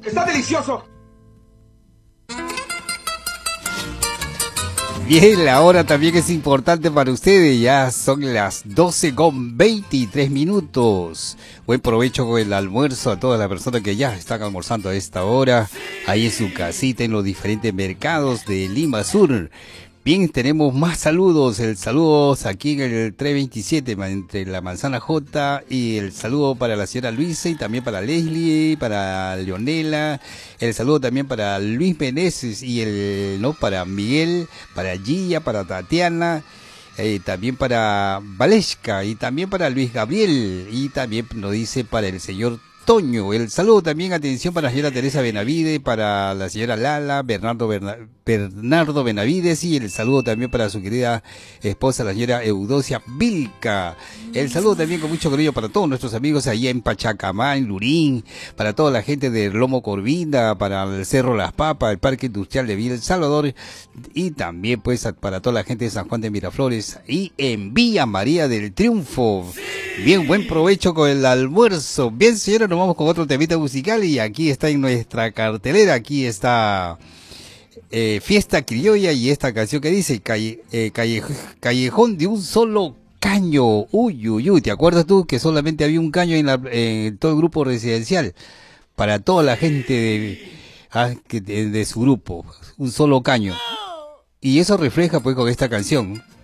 ¡Está delicioso! Bien, la hora también es importante para ustedes, ya son las 12:23. Buen provecho con el almuerzo a todas las personas que ya están almorzando a esta hora, ahí en su casita, en los diferentes mercados de Lima Sur. Bien, tenemos más saludos, el saludo aquí en el 327, entre la Manzana J, y el saludo para la señora Luisa y también para Leslie, para Leonela, el saludo también para Luis Meneses y para Miguel, para Gia, para Tatiana, también para Valesca y también para Luis Gabriel y también nos dice para el señor Toño. El saludo también, atención, para la señora Teresa Benavide, para la señora Lala, Bernardo Benavides, y el saludo también para su querida esposa, la señora Eudocia Vilca. El saludo también con mucho cariño para todos nuestros amigos allá en Pachacamá, en Lurín, para toda la gente de Lomo Corvinda, para el Cerro Las Papas, el Parque Industrial de Villa El Salvador, y también pues para toda la gente de San Juan de Miraflores y en Villa María del Triunfo. Bien, buen provecho con el almuerzo. Bien, señora, nos vamos con otro temita musical y aquí está en nuestra cartelera, aquí está Fiesta Criolla y esta canción que dice Callejón de un solo caño. Uy, uy, uy, ¿te acuerdas tú que solamente había un caño en todo el grupo residencial? Para toda la gente de su grupo, un solo caño. Y eso refleja pues con esta canción.